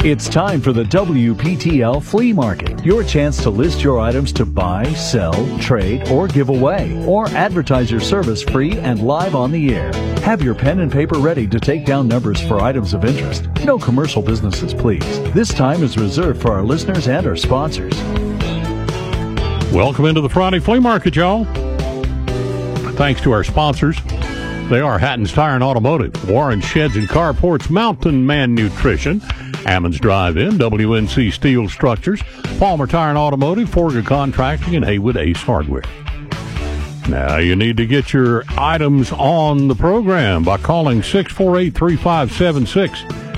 It's time for the WPTL Flea Market, your chance to list your items to buy, sell, trade, or give away, or advertise your service free and live on the air. Have your pen and paper ready to take down numbers for items of interest. No commercial businesses, please. This time is reserved for our listeners and our sponsors. Welcome into the Friday Flea Market, y'all. Thanks to our sponsors. They are Hatton's Tire and Automotive, Warren Sheds and Carports, Mountain Man Nutrition, Ammons Drive-In, WNC Steel Structures, Palmer Tire and Automotive, Forga Contracting, and Haywood Ace Hardware. Now, you need to get your items on the program by calling 648-3576,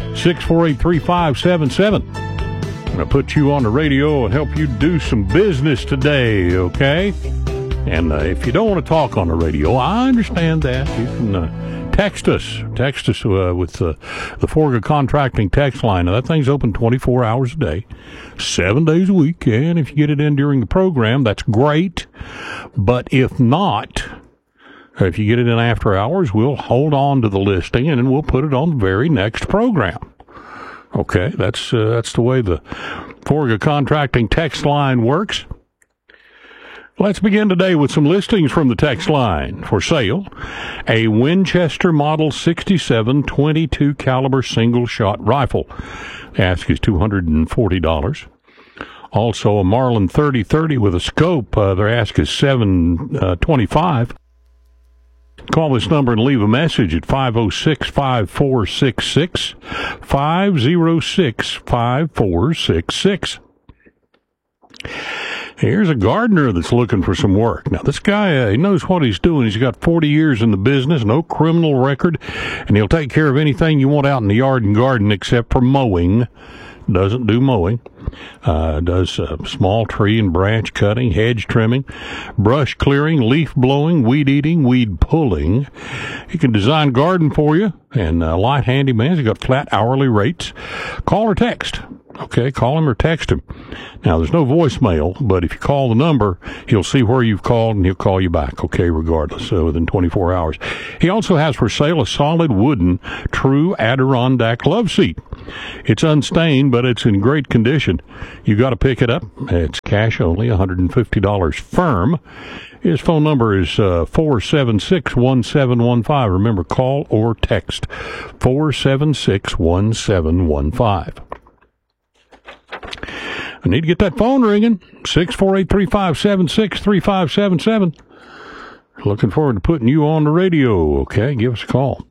648-3577. I'm going to put you on the radio and help you do some business today, okay? And if you don't want to talk on the radio, I understand that. You can text us. Text us with the Forga Contracting text line. Now, that thing's open 24 hours a day, 7 days a week. And if you get it in during the program, that's great. But if not, if you get it in after hours, we'll hold on to the listing and then we'll put it on the very next program. Okay, that's the way the Forga Contracting text line works. Let's begin today with some listings from the text line. For sale, a Winchester Model 67 .22 caliber single-shot rifle. The ask is $240. Also, a Marlin 30-30 with a scope. Their ask is $725. Call this number and leave a message at 506-5466, 506-5466. Here's a gardener that's looking for some work. Now, this guy, he knows what he's doing. He's got 40 years in the business, no criminal record, and he'll take care of anything you want out in the yard and garden except for mowing. Doesn't do mowing. Does small tree and branch cutting, hedge trimming, brush clearing, leaf blowing, weed eating, weed pulling. He can design garden for you, and light handyman. He's got flat hourly rates. Call or text. Okay, call him or text him. Now, there's no voicemail, but if you call the number, he'll see where you've called and he'll call you back, okay, regardless, within 24 hours. He also has for sale a solid wooden true Adirondack love seat. It's unstained, but it's in great condition. You got to pick it up. It's cash only, $150 firm. His phone number is 476-1715. Remember, call or text 476-1715. I need to get that phone ringing. 648-3576-3577. Looking forward to putting you on the radio. Okay, give us a call.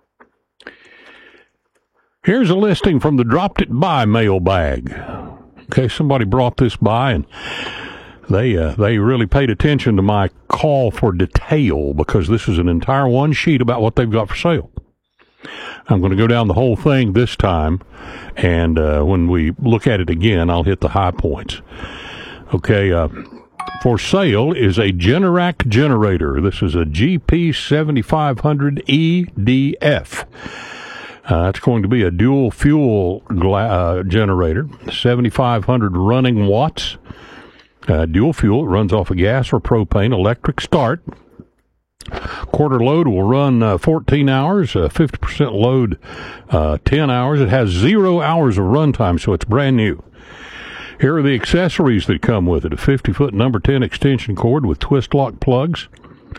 Here's a listing from the Dropped It By mailbag. Okay, somebody brought this by, and they really paid attention to my call for detail because this is an entire one sheet about what they've got for sale. I'm going to go down the whole thing this time, and when we look at it again, I'll hit the high points. Okay, for sale is a Generac generator. This is a GP7500 EDF. It's going to be a dual fuel generator, 7,500 running watts. Dual fuel, it runs off of gas or propane, electric start. Quarter load will run 14 hours, 50% load 10 hours. It has 0 hours of runtime, so it's brand new. Here are the accessories that come with it. A 50-foot number 10 extension cord with twist lock plugs,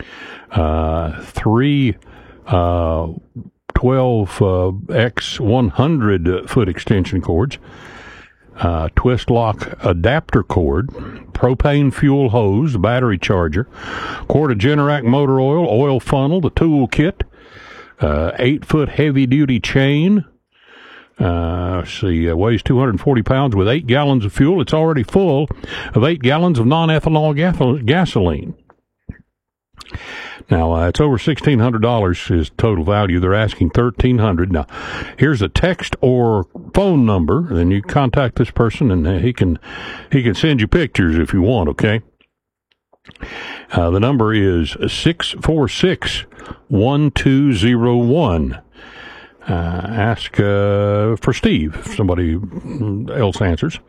3 12x 100-foot extension cords, twist lock adapter cord, propane fuel hose, battery charger, quart of Generac motor oil, oil funnel, the tool kit, 8-foot heavy-duty chain. Weighs 240 pounds with 8 gallons of fuel. It's already full of 8 gallons of non-ethanol gasoline. Now, it's over $1,600 is total value. They're asking $1,300. Now, here's a text or phone number. Then you contact this person, and he can send you pictures if you want, okay? The number is 646-1201. Ask for Steve, if somebody else answers.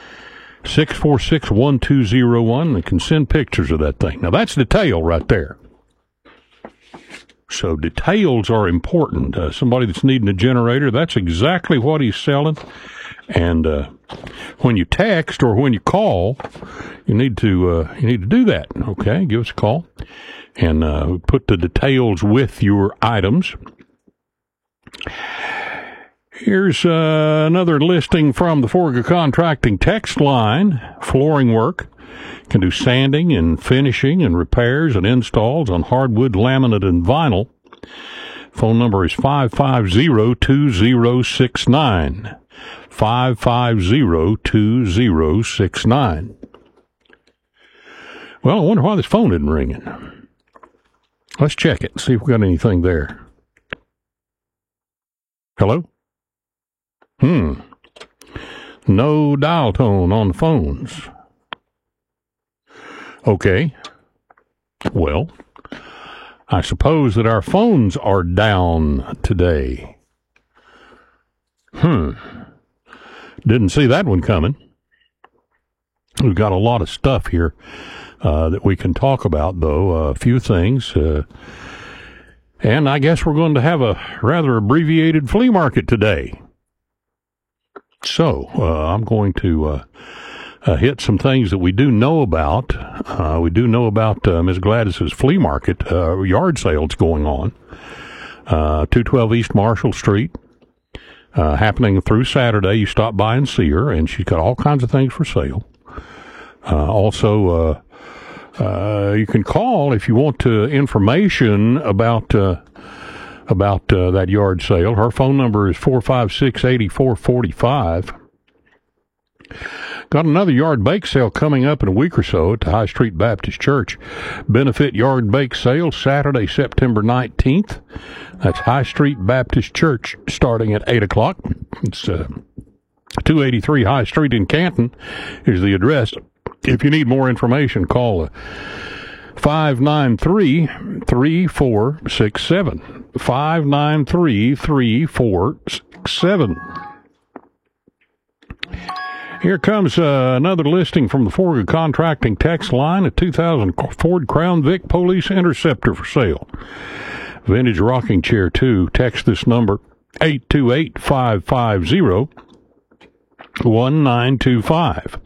646-1201. They can send pictures of that thing. Now, that's detail right there. So details are important. Somebody that's needing a generator, that's exactly what he's selling. And when you text or when you call, you need to do that. Okay, give us a call and put the details with your items. Here's another listing from the Forga Contracting text line. Flooring work. Can do sanding and finishing and repairs and installs on hardwood, laminate, and vinyl. Phone number is 550-2069. 550-2069. Well, I wonder why this phone isn't ringing. Let's check it and see if we got anything there. Hello? No dial tone on the phones. Okay. Well, I suppose that our phones are down today. Didn't see that one coming. We've got a lot of stuff here that we can talk about, though. A few things. And I guess we're going to have a rather abbreviated flea market today. So, I'm going to hit some things that we do know about. We do know about Ms. Gladys's flea market, yard sales going on. 212 East Marshall Street, happening through Saturday. You stop by and see her, and she's got all kinds of things for sale. Also, you can call if you want information about that yard sale. Her phone number is 456-8445. Got another yard bake sale coming up in a week or so at the High Street Baptist Church. Benefit yard bake sale Saturday, September 19th. That's High Street Baptist Church starting at 8 o'clock. It's 283 High Street in Canton is the address. If you need more information, call 593-3467. 593-3467. Here comes another listing from the Forga Contracting text line, a 2000 Ford Crown Vic Police Interceptor for sale. Vintage rocking chair, too. Text this number, 828-550-1925.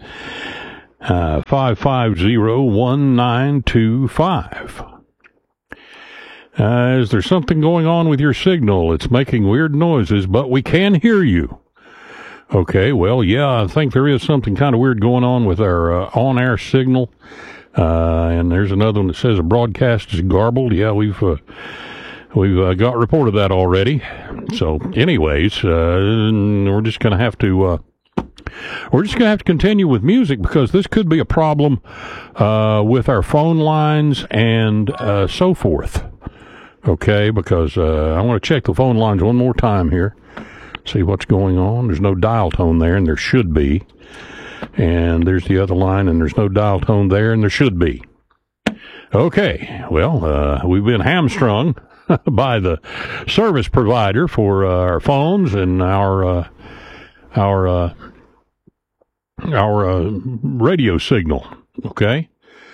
550-1925. Is there something going on with your signal? It's making weird noises, but we can hear you. Okay, well, yeah, I think there is something kind of weird going on with our on-air signal. And there's another one that says a broadcast is garbled. Yeah, we've got report of that already. So, anyways, we're just going to have to continue with music because this could be a problem with our phone lines and so forth. Okay, because I want to check the phone lines one more time here. See what's going on. There's no dial tone there, and there should be. And there's the other line, and there's no dial tone there, and there should be. Okay, well, we've been hamstrung by the service provider for our phones and our radio signal. Okay,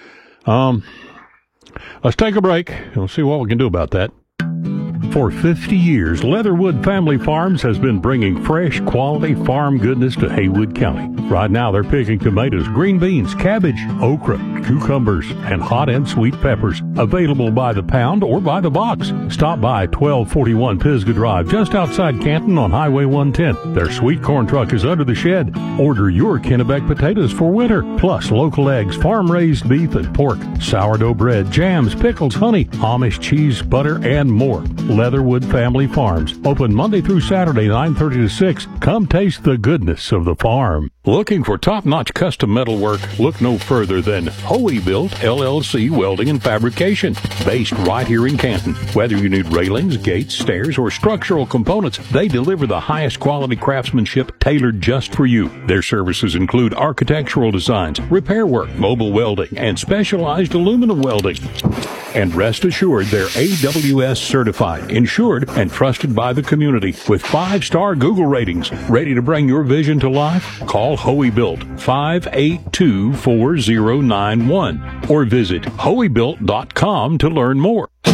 let's take a break. We'll see what we can do about that. For 50 years, Leatherwood Family Farms has been bringing fresh, quality farm goodness to Haywood County. Right now, they're picking tomatoes, green beans, cabbage, okra, cucumbers, and hot and sweet peppers. Available by the pound or by the box. Stop by 1241 Pisgah Drive, just outside Canton on Highway 110. Their sweet corn truck is under the shed. Order your Kennebec potatoes for winter, plus local eggs, farm-raised beef and pork, sourdough bread, jams, pickles, honey, Amish cheese, butter, and more. Leatherwood Family Farms. Open Monday through Saturday, 9:30 to 6. Come taste the goodness of the farm. Looking for top-notch custom metal work? Look no further than Hoey Built LLC Welding and Fabrication, based right here in Canton. Whether you need railings, gates, stairs, or structural components, they deliver the highest quality craftsmanship tailored just for you. Their services include architectural designs, repair work, mobile welding, and specialized aluminum welding. And rest assured, they're AWS certified, insured, and trusted by the community with 5-star Google ratings. Ready to bring your vision to life? Call Hoey Built 582-4091 or visit hoeybuilt.com to learn more.